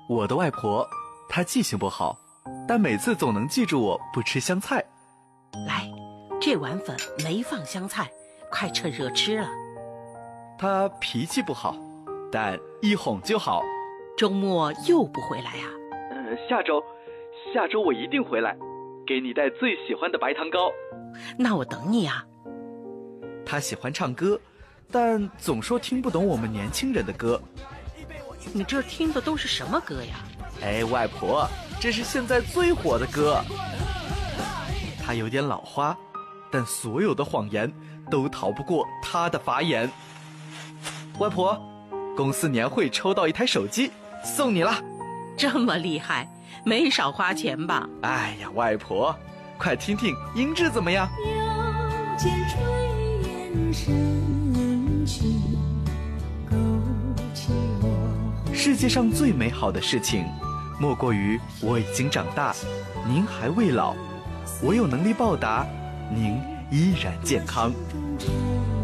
我的外婆，她记性不好，但每次总能记住我不吃香菜。 来，这碗粉没放香菜，快趁热吃了。 她脾气不好，但一哄就好。 周末又不回来啊？ 下周我一定回来，给你带最喜欢的白糖糕。 那我等你啊。 她喜欢唱歌，但总说听不懂我们年轻人的歌。 你这听的都是什么歌呀？ 哎，外婆，这是现在最火的歌。她有点老花，但所有的谎言都逃不过她的法眼。外婆，公司年会抽到一台手机，送你了。 这么厉害，没少花钱吧？ 哎呀，外婆，快听听音质怎么样？ 腰间炊烟升起，勾起我。 世界上最美好的事情，莫过于我已经长大，您还未老，我有能力报答，您依然健康。